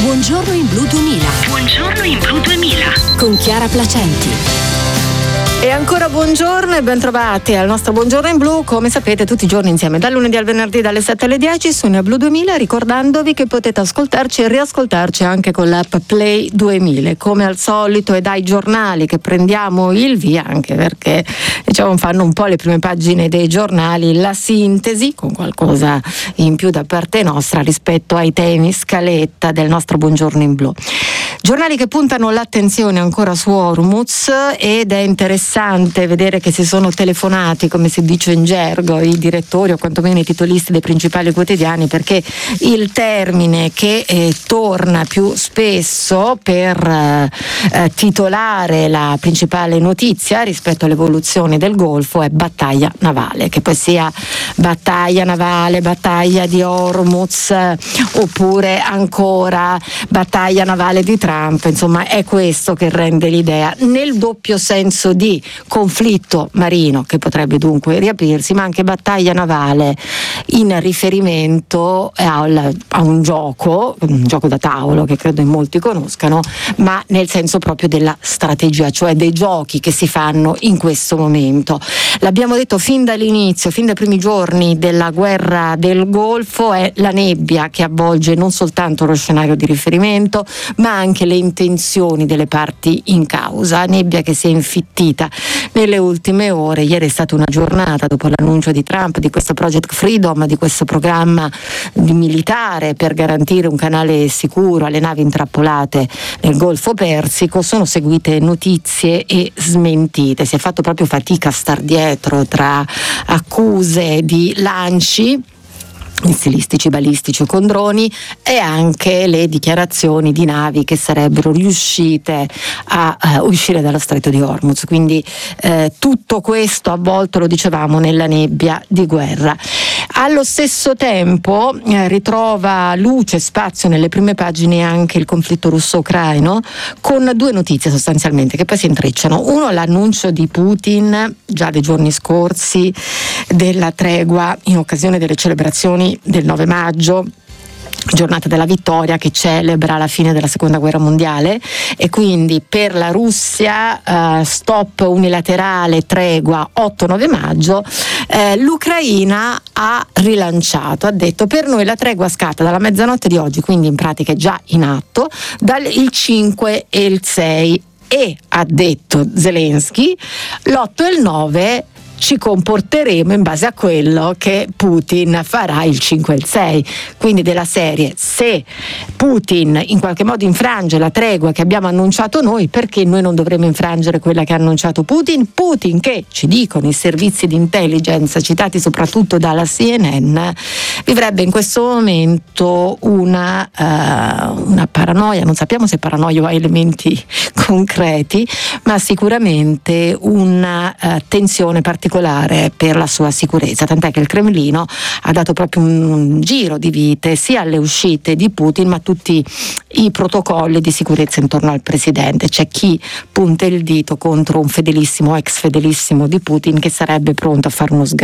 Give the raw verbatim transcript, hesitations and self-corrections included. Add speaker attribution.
Speaker 1: Buongiorno in Blu duemila. Buongiorno in Blu duemila. Con Chiara Placenti.
Speaker 2: E ancora buongiorno e ben trovati al nostro Buongiorno in Blu, come sapete tutti i giorni insieme, dal lunedì al venerdì dalle sette alle dieci su Blu duemila, ricordandovi che potete ascoltarci e riascoltarci anche con l'app Play duemila, come al solito, e dai giornali che prendiamo il via, anche perché diciamo fanno un po' le prime pagine dei giornali, la sintesi con qualcosa in più da parte nostra rispetto ai temi scaletta del nostro Buongiorno in Blu. Giornali che puntano l'attenzione ancora su Hormuz, ed è interessante vedere che si sono telefonati, come si dice in gergo, i direttori o quantomeno i titolisti dei principali quotidiani, perché il termine che eh, torna più spesso per eh, eh, titolare la principale notizia rispetto all'evoluzione del Golfo è battaglia navale, che poi sia battaglia navale, battaglia di Hormuz eh, oppure ancora battaglia navale di Trump. Insomma, è questo che rende l'idea, nel doppio senso di conflitto marino che potrebbe dunque riaprirsi, ma anche battaglia navale in riferimento a, a un gioco, un gioco da tavolo che credo in molti conoscano, ma nel senso proprio della strategia, cioè dei giochi che si fanno in questo momento. L'abbiamo detto fin dall'inizio, fin dai primi giorni della guerra del Golfo, è la nebbia che avvolge non soltanto lo scenario di riferimento, ma anche le intenzioni delle parti in causa, nebbia che si è infittita nelle ultime ore. Ieri è stata una giornata dopo l'annuncio di Trump di questo Project Freedom, di questo programma di militare per garantire un canale sicuro alle navi intrappolate nel Golfo Persico. Sono seguite notizie e smentite, si è fatto proprio fatica a star dietro tra accuse di lanci missilistici, balistici o con droni, e anche le dichiarazioni di navi che sarebbero riuscite a uh, uscire dallo stretto di Hormuz. Quindi eh, tutto questo avvolto, lo dicevamo, nella nebbia di guerra. Allo stesso tempo eh, ritrova luce e spazio nelle prime pagine anche il conflitto russo-ucraino, con due notizie sostanzialmente che poi si intrecciano. Uno, l'annuncio di Putin già dei giorni scorsi della tregua in occasione delle celebrazioni del nove maggio, giornata della vittoria che celebra la fine della seconda guerra mondiale, e quindi per la Russia uh, stop unilaterale, tregua otto nove maggio. eh, l'Ucraina ha rilanciato, ha detto: per noi la tregua scatta dalla mezzanotte di oggi, quindi in pratica è già in atto, dal il cinque e il sei, e ha detto Zelensky l'otto e il nove ci comporteremo in base a quello che Putin farà il cinque e il sei, quindi della serie: se Putin in qualche modo infrange la tregua che abbiamo annunciato noi, perché noi non dovremmo infrangere quella che ha annunciato Putin? Putin che, ci dicono i servizi di intelligence citati soprattutto dalla C N N, vivrebbe in questo momento una, uh, una paranoia, non sappiamo se paranoia ha elementi concreti, ma sicuramente una uh, tensione particolare per la sua sicurezza, tant'è che il Cremlino ha dato proprio un, un giro di vite sia alle uscite di Putin, ma a tutti i protocolli di sicurezza intorno al presidente. C'è chi punta il dito contro un fedelissimo, ex fedelissimo di Putin, che sarebbe pronto a fare uno sgravio